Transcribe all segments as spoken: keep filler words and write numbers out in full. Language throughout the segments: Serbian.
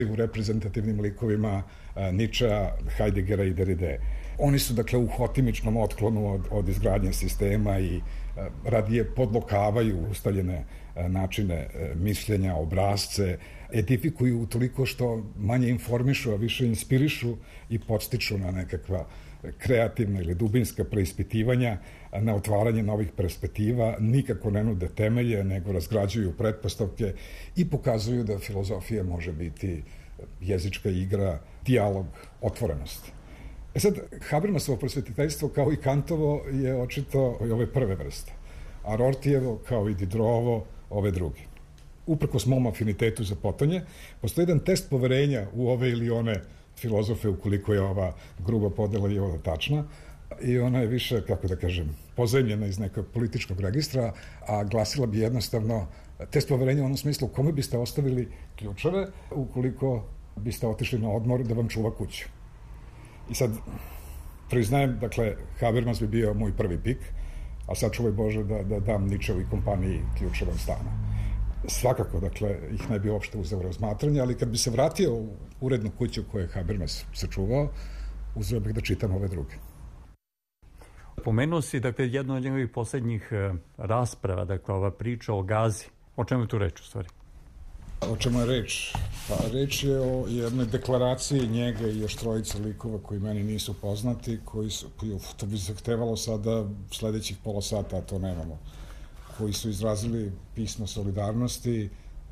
u reprezentativnim likovima Ničea, Heideggera i Derride. Oni su, dakle, u hotimičnom otklonu od, od izgradnje sistema i radije podlokavaju ustaljene načine mišljenja, obrazce, edifikuju toliko što manje informišu, a više inspirišu i podstiču na nekakva kreativna ili dubinska preispitivanja, na otvaranje novih perspektiva, nikako ne nude temelje, nego razgrađuju pretpostavke i pokazuju da filozofija može biti jezička igra, dijalog, otvorenost. E sad, Habermasovo prosvetiteljstvo, kao i Kantovo, je očito ove prve vrste, a Rortijevo, kao i Diderovo, ove druge. Uprkos mom afinitetu za potonje, postoji jedan test poverenja u ove ili one filozofe, ukoliko je ova gruba podela i ova tačna, i ona je više, kako da kažem, pozajmljena iz nekog političkog registra, a glasila bi jednostavno test poverenja u onom smislu kome biste ostavili ključeve ukoliko biste otišli na odmor da vam čuva kuću. I sad, priznajem, dakle, Habermas bi bio moj prvi pik, a sad čuvaj Bože da, da dam Ničeovoj kompaniji ključevom stana. Svakako, dakle, ih ne bi uopšte uzeo u razmatranje, ali kad bi se vratio u urednu kuću koju je Habermas sačuvao, uzeo bih da čitam ove druge. Pomenuo si, dakle, jednu od njegovih poslednjih rasprava, dakle, ova priča o Gazi. O čemu je tu reč, u stvari? O čemu je reč? Pa, reč je o jednoj deklaraciji njega i još trojice likova koji meni nisu poznati, koji su, to bi zahtevalo sada sledećih pola sata, a to nemamo, koji su izrazili pismo solidarnosti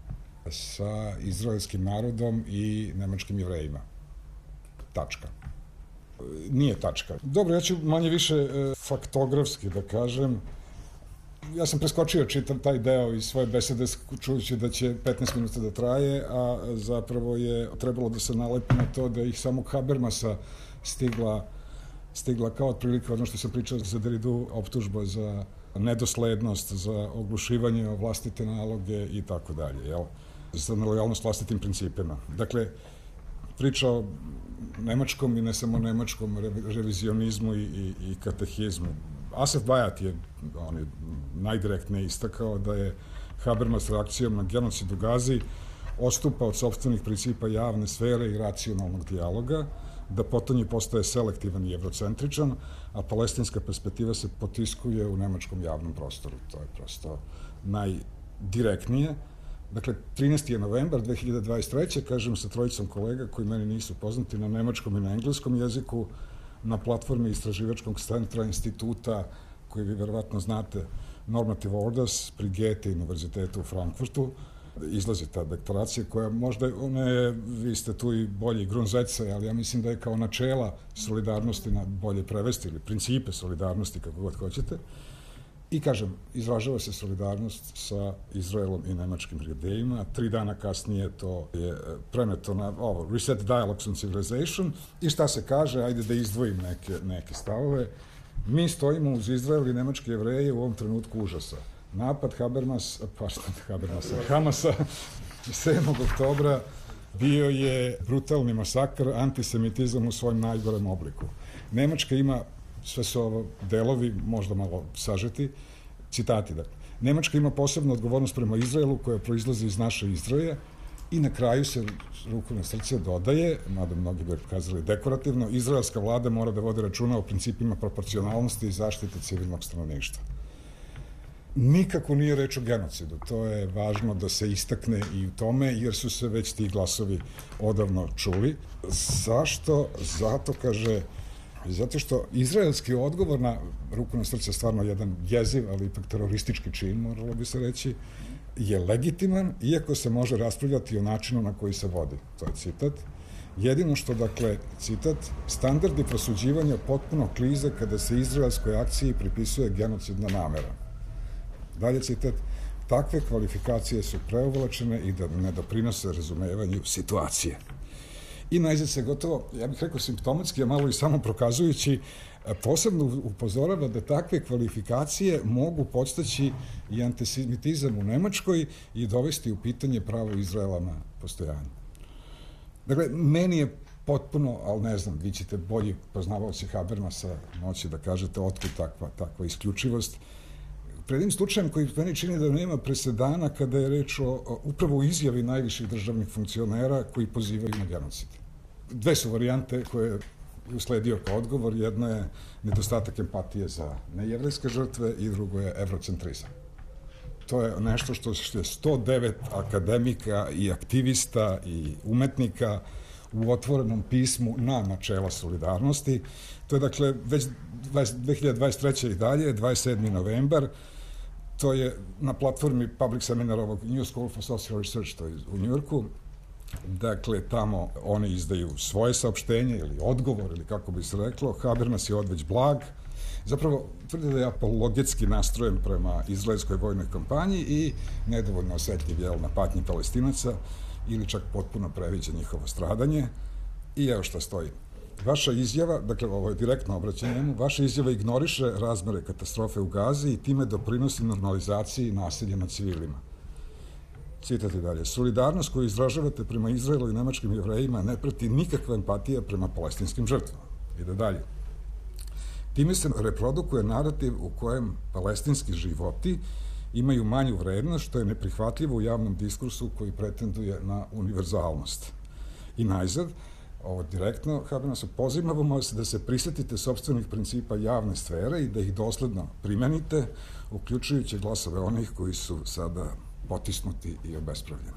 sa izraelskim narodom i nemačkim jevrejima. Tačka. Nije tačka. Dobro, ja ću manje više e, faktografski da kažem. Ja sam preskočio čitam taj deo iz svoje besede čujući da će petnaest minuta da traje, a zapravo je trebalo da se nalepi na to da ih samog Habermasa stigla, stigla kao otprilike ono što sam pričao za Derridu, optužba za nedoslednost, za oglušivanje o vlastite naloge i tako dalje, jel? Za nelojalnost vlastitim principima. Dakle, priča o nemačkom i ne samo nemačkom revizionizmu i, i, i katehizmu. Asaf Bajat je, on je najdirektnije istakao da je Habermas reakcijom na genocid u Gazi ostupa od sopstvenih principa javne sfere i racionalnog dijaloga, da potonji postaje selektivan i evrocentričan, a palestinska perspektiva se potiskuje u nemačkom javnom prostoru. To je prosto najdirektnije. Dakle, trinaesti je novembar dve hiljade dvadeset treće kažem sa trojicom kolega koji meni nisu poznati na nemačkom i na engleskom jeziku, na platformi istraživačkog centra instituta koji vi verovatno znate, Normative Orders pri Goethe univerzitetu u Frankfurtu, izlazi ta deklaracija koja možda, ona je, vi ste tu i bolji grunzece, ali ja mislim da je kao načela solidarnosti na bolje prevesti ili principe solidarnosti, kako god hoćete. I kažem, izražava se solidarnost sa Izraelom i nemačkim jevrijima. Tri dana kasnije to je preneto na ovo, Reset Dialogues on Civilization. I šta se kaže, ajde da izdvojim neke, neke stavove. Mi stojimo uz Izrael i nemačke jevreje u ovom trenutku užasa. Napad Habermas, pardon, Habermasa, Hamasa sedmog oktobra bio je brutalni masakr, antisemitizam u svojem najgorem obliku. Nemačka ima, sve su ovo delovi, možda malo sažeti, citati, dakle. Nemačka ima posebnu odgovornost prema Izraelu koja proizlazi iz naše Izraje i na kraju se ruku na srce dodaje, mada mnogi bi pokazali dekorativno, izraelska vlada mora da vode računa o principima proporcionalnosti i zaštite civilnog stanovništva. Nikako nije reč o genocidu, to je važno da se istakne i u tome, jer su se već ti glasovi odavno čuli. Zašto? Zato, kaže, zato što izraelski odgovor na ruku na srce stvarno jedan jeziv, ali ipak teroristički čin, moralo bi se reći, je legitiman, iako se može raspravljati o načinu na koji se vodi. To je citat. Jedino što, dakle, citat, standardi prosuđivanja potpuno klize kada se izraelskoj akciji pripisuje genocidna namera. Dalje citat, takve kvalifikacije su preuvlačene i da ne doprinose razumevanju situacije. I najzad se gotovo, ja bih rekao simptomatski, a malo i samo prokazujući, posebno upozorava da takve kvalifikacije mogu podstaći i antisemitizam u Nemačkoj i dovesti u pitanje pravo Izraela na postojanje. Dakle, meni je potpuno, ali ne znam, vi ćete bolji poznavaoci Habermasa moći da kažete otkud takva, takva isključivost. pred jednim slučajem koji meni čini da nema presedana kada je reč o, o upravo izjavi najviših državnih funkcionera koji pozivaju na genocid. Dve su varijante koje je usledio kao odgovor. Jedna je nedostatak empatije za nejevrejske žrtve i drugo je evrocentrizam. To je nešto što je sto devet akademika i aktivista i umetnika u otvorenom pismu na načela solidarnosti. To je dakle već dve hiljade dvadeset treće i dalje, dvadeset sedmi novembar, to je na platformi Public Seminar ovog New School for Social Research, to je u Njujorku. Dakle, tamo oni izdaju svoje saopštenje ili odgovor, ili kako bi se reklo. Habermas je odveć blag. Zapravo, tvrde da je apologetski nastrojen prema izraelskoj vojnoj kampanji i nedovoljno osetljiv jel, na patnji Palestinaca ili čak potpuno previđa njihovo stradanje. I evo šta stoji. Vaša izjava, dakle ovo je direktno obraćanje njemu, vaša izjava ignoriše razmere katastrofe u Gazi i time doprinosi normalizaciji nasilja nad civilima. Citat je dalje. Solidarnost koju izražavate prema Izraelu i nemačkim Jevrejima ne prati nikakva empatija prema palestinskim žrtvama. Ide dalje. Time se reprodukuje narativ u kojem palestinski životi imaju manju vrednost, što je neprihvatljivo u javnom diskursu koji pretenduje na univerzalnost. I najzad, ovo direktno, Habermasu, pozivamo se da se prisetite sopstvenih principa javne sfere i da ih dosledno primenite, uključujući glasove onih koji su sada potisnuti i obespravljeni.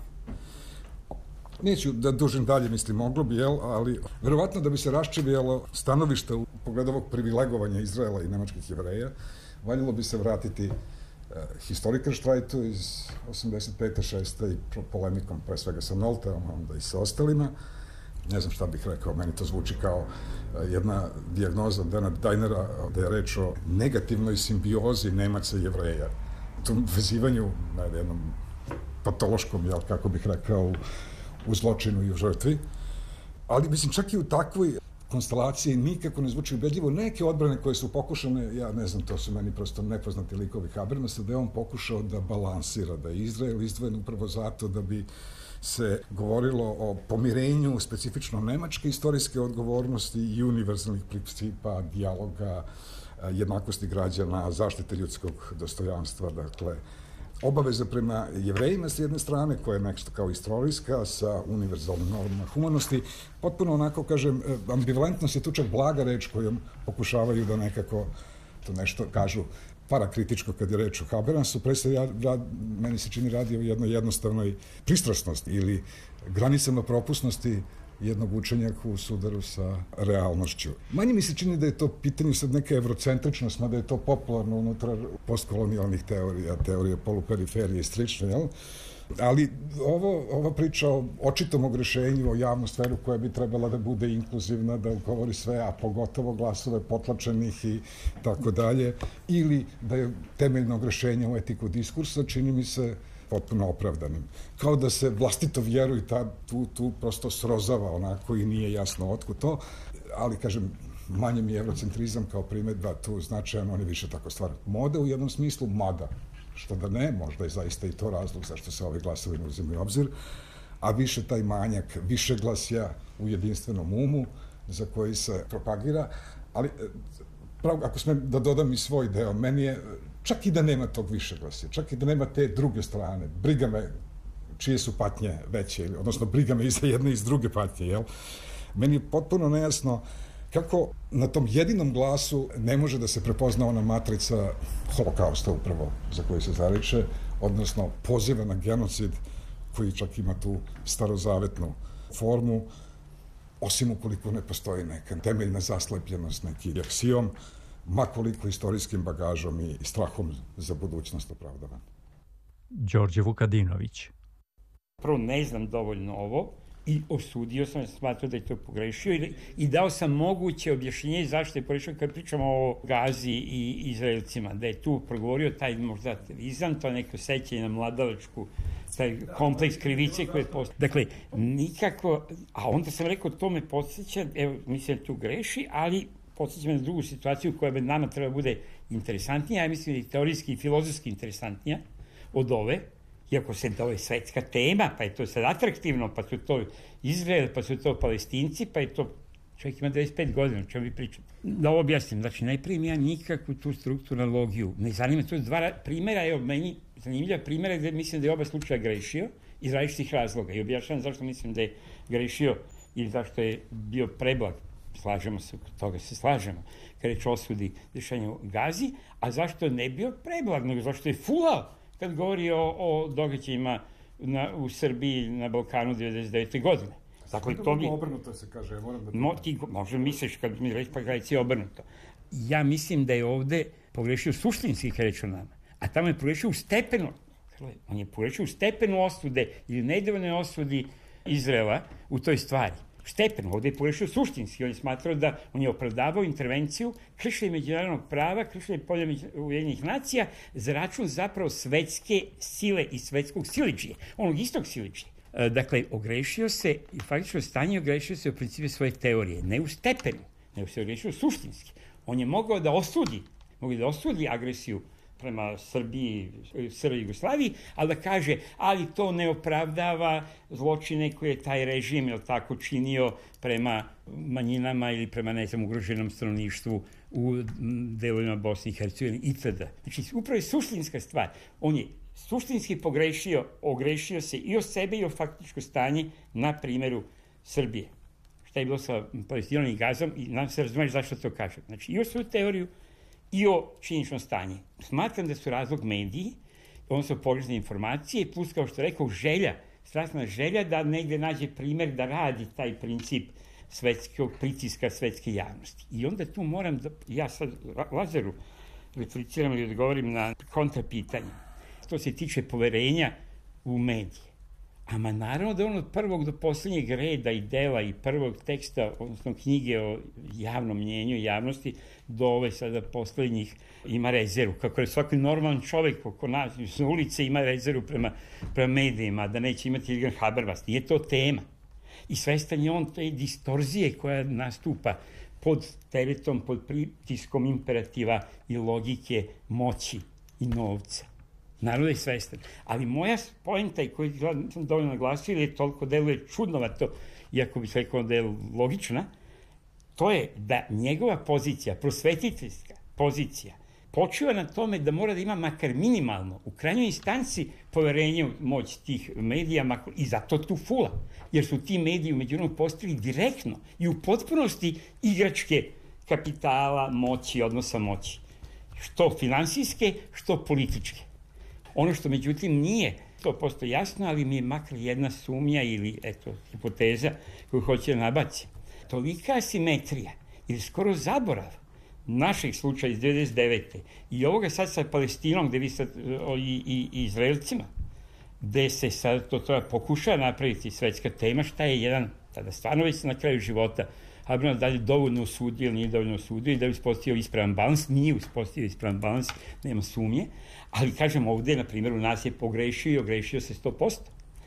Neću da dužim dalje, mislim, moglo bi, jel, ali verovatno da bi se raščivijelo stanovište u pogledu ovog privilegovanja Izraela i nemačkih Jevreja, valjalo bi se vratiti uh, Historikerštrajtu iz osamdeset pete šeste i polemikom pre svega sa Nolteom, onda i sa ostalima. Ne znam šta bih rekao, meni to zvuči kao uh, jedna dijagnoza Dana Dajnera, da je reč o negativnoj simbiozi Nemaca i Jevreja. Tom vezivanju na jednom patološkom, jel, kako bih rekao, u zločinu i u žrtvi. Ali, mislim, čak i u takvoj konstelaciji nikako ne zvuči ubedljivo. Neke odbrane koje su pokušane, ja ne znam, to su meni prosto nepoznati likovi Habermasa, da je on pokušao da balansira, da je Izrael izdvojen upravo zato da bi se govorilo o pomirenju specifično nemačke istorijske odgovornosti i univerzalnih principa, dijaloga, jednakosti građana, zaštite ljudskog dostojanstva, dakle, obaveza prema Jevrejima s jedne strane, koja je nešto kao istorijska, sa univerzalnim normama humanosti, potpuno onako, kažem, ambivalentno se tu čak blaga reč kojom pokušavaju da nekako to nešto kažu parakritičko kad je reč o Habermasu. Pre se ja, ja, meni se čini radi o jednoj jednostavnoj pristrasnosti ili granicama propusnosti jednog učenja u sudaru sa realnošću. Manje mi se čini da je to pitanje sad neka evrocentričnost, mada je to popularno unutar postkolonijalnih teorija, teorije poluperiferije i slično, jel? Ali ovo, ova priča o očitom ogrešenju, o javnu sferu koja bi trebala da bude inkluzivna, da govori sve, a pogotovo glasove potlačenih i tako dalje, ili da je temeljno ogrešenje u etiku diskursa, čini mi se potpuno opravdanim. Kao da se vlastito vjeru i ta, tu, tu prosto srozava onako i nije jasno otkud to, ali kažem, manje mi je evrocentrizam kao primedba tu značajan, on je više tako stvar mode u jednom smislu, mada, što da ne, možda je zaista i to razlog zašto se ovi glasovi ne uzimaju u obzir, a više taj manjak, više glasja u jedinstvenom umu za koji se propagira, ali pravo, ako smem da dodam i svoj deo, meni je čak i da nema tog više glasja, čak i da nema te druge strane, briga me čije su patnje veće, odnosno briga me i za jedne i za druge patnje, jel? Meni je potpuno nejasno kako na tom jedinom glasu ne može da se prepozna ona matrica holokausta upravo za koju se zariče, odnosno poziva na genocid koji čak ima tu starozavetnu formu, osim ukoliko ne postoji neka temeljna zaslepljenost, neki aksijom, makoliko istorijskim bagažom i strahom za budućnost opravdavan. Đorđe Vukadinović. Prvo, ne znam dovoljno ovo i osudio sam, smatrao da je to pogrešio i, i dao sam moguće objašnjenje zašto je pogrešio kad pričamo o Gazi i Izraelcima, da je tu progovorio taj možda ateizam, to neko sećanje na mladalačku, taj kompleks krivice koje je postoji. Dakle, nikako, a onda sam rekao, to me podsjeća, evo, mislim da tu greši, ali podsjeća me na drugu situaciju koja bi nama treba bude interesantnija, ja mislim da je teorijski i filozofski interesantnija od ove, iako se to je svetska tema, pa je to sad atraktivno, pa su to Izrael, pa su to Palestinci, pa je to Čovjek ima dvadeset pet godina, o čemu vi pričate. Da objasnim, znači najprije ja nikakvu tu strukturnu analogiju. Ne zanima to dva primjera, evo meni zanimljiva primjera gde mislim da je oba slučaja grešio iz različitih razloga. I objašnjavam zašto mislim da je grešio ili zašto je bio preblag. Slažemo se, oko toga se slažemo. Kad reč osudi dešenja u Gazi, a zašto ne bio preblag, nego zašto je fulao kad govori o, o događajima na, u Srbiji na Balkanu devedeset devete godine. Dakle, to bi... Obrnuto se kaže, ja moram da... Mo, ti možda misliš kad mi reći, pa gledaj, obrnuto. Ja mislim da je ovde pogrešio suštinski kad reč o nama, a tamo je pogrešio u stepenu. On je pogrešio u stepenu osude ili nedovoljne osudi Izraela u toj stvari. Stepen, ovde je pogrešio suštinski. On je smatrao da on je opravdavao intervenciju, kršenje međunarodnog prava, kršenje polja Ujedinjenih nacija za račun zapravo svetske sile i svetskog siličije, onog istog siličije. Dakle, ogrešio se i faktično stanje ogrešio se u principu svoje teorije, ne u stepenu, nego se ogrešio suštinski. On je mogao da osudi, mogao da osudi agresiju prema Srbiji, Srbiji i Jugoslaviji, ali da kaže, ali to ne opravdava zločine koje je taj režim, je tako, činio prema manjinama ili prema, ne znam, ugroženom stanovništvu u delovima Bosne i Hercegovine itd. Znači, upravo je suštinska stvar. On je suštinski pogrešio, ogrešio se i o sebe i o faktičko stanje na primjeru Srbije. Šta je bilo sa Palestinom i Gazom i nam se razumeš zašto to kažem. Znači, i o svoju teoriju i o činjeničnom stanju. Smatram da su razlog mediji, odnosno pogrešne informacije, plus, kao što rekao, želja, strasna želja da negde nađe primjer da radi taj princip svetskog pritiska svetske javnosti. I onda tu moram da, ja sad Lazaru repliciram ili odgovorim na kontrapitanje. To se tiče poverenja u medije. Ama naravno da on od prvog do posljednjeg reda i dela i prvog teksta, odnosno knjige o javnom mnjenju i javnosti, do ove sada posljednjih ima rezervu. Kako je svaki normalan čovjek oko nas na ulici ima rezervu prema, prema medijima, da neće imati Ilgan Habermas. Nije to tema. I svestan je on te distorzije koja nastupa pod teretom, pod pritiskom imperativa i logike moći i novca. Naravno je svestan. Ali moja poenta, koju sam dovoljno naglasio, je toliko deluje čudnovato, iako bih rekao da je logična, to je da njegova pozicija, prosvetiteljska pozicija, počiva na tome da mora da ima makar minimalno, u krajnjoj instanci, poverenje u moć tih medija, i zato tu fula, jer su ti mediji umeđu vremenu postali direktno i u potpunosti igračke kapitala, moći, odnosa moći. Što finansijske, što političke. Ono što, međutim, nije sto posto jasno, ali mi je makar jedna sumnja ili, eto, hipoteza koju hoće da nabaci. Tolika asimetrija ili skoro zaborav našeg slučaja iz devedeset devete i ovoga sad sa Palestinom gde vi sad, o, i, i, i Izraelcima, gde se sad to treba pokušava napraviti svetska tema, šta je jedan, tada stvarno već na kraju života, Habermas dalje dovoljno osudio ili nije dovoljno osudio i da bi uspostavio ispravan balans, nije uspostavio ispravan balans, nema sumnje, ali kažem ovde, na primjer, u nas je pogrešio i ogrešio se sto posto.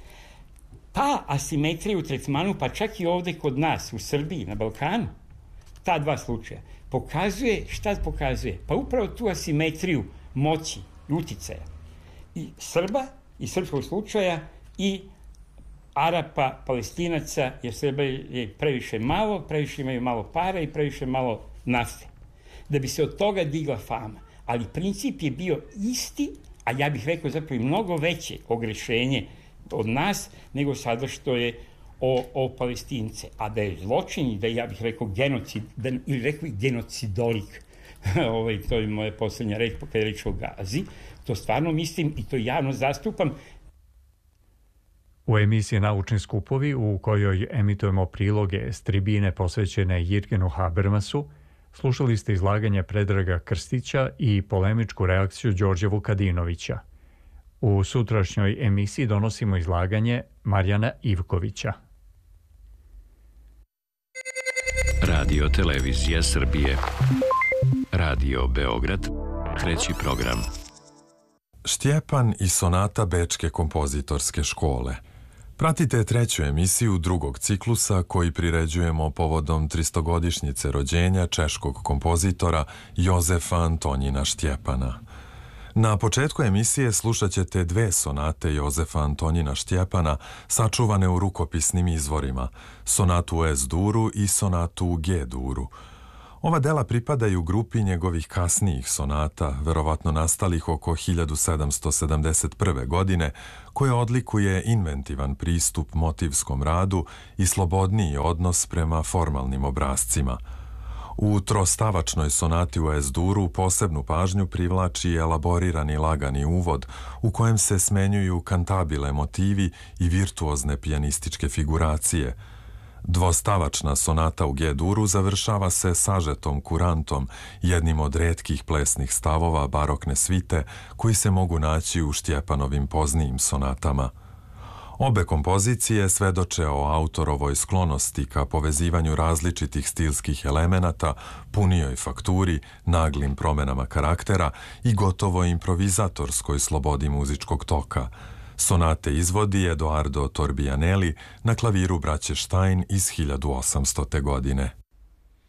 Ta asimetrija u tretmanu, pa čak i ovde kod nas, u Srbiji, na Balkanu, ta dva slučaja, pokazuje, šta pokazuje? Pa upravo tu asimetriju moći i uticaja. I Srba, i srpskog slučaja, i Arapa, Palestinaca, jer Srba je previše malo, previše imaju malo para i previše malo nafte. Da bi se od toga digla fama. Ali princip je bio isti, a ja bih rekao zapravo i mnogo veće ogrešenje od nas, nego sada što je o, o Palestince. A da je zločin i da je, ja bih rekao, genocid, da, ili rekao i genocidolik, ovaj, to je moja poslednja reč, kada je reč o Gazi, to stvarno mislim i to javno zastupam. U emisiji Naučni skupovi, u kojoj emitujemo priloge s tribine posvećene Jirgenu Habermasu, slušali ste izlaganje Predraga Krstića i polemičku reakciju Đorđa Vukadinovića. U sutrašnjoj emisiji donosimo izlaganje Marjana Ivkovića. Radio Televizija Srbije. Radio Beograd. Treći program. Štjepan i sonata Bečke kompozitorske škole. Pratite treću emisiju drugog ciklusa koji priređujemo povodom tristogodišnjice rođenja češkog kompozitora Jozefa Antonjina Štjepana. Na početku emisije slušat ćete dve sonate Jozefa Antonjina Štjepana sačuvane u rukopisnim izvorima, sonatu u Es-duru i sonatu u G-duru. Ova dela pripadaju grupi njegovih kasnijih sonata, verovatno nastalih oko hiljadu sedamsto sedamdeset prve. godine, koja odlikuje inventivan pristup motivskom radu i slobodniji odnos prema formalnim obrascima. U trostavačnoj sonati u Es-duru posebnu pažnju privlači elaborirani lagani uvod u kojem se smenjuju kantabile motivi i virtuozne pijanističke figuracije. Dvostavačna sonata u G-duru završava se sažetom kurantom, jednim od retkih plesnih stavova barokne svite koji se mogu naći u Štjepanovim poznijim sonatama. Obe kompozicije svedoče o autorovoj sklonosti ka povezivanju različitih stilskih elemenata, punijoj fakturi, naglim promenama karaktera i gotovo improvizatorskoj slobodi muzičkog toka. Sonate izvodi Edoardo Torbianelli na klaviru braće Stein iz hiljadu osamstote. godine.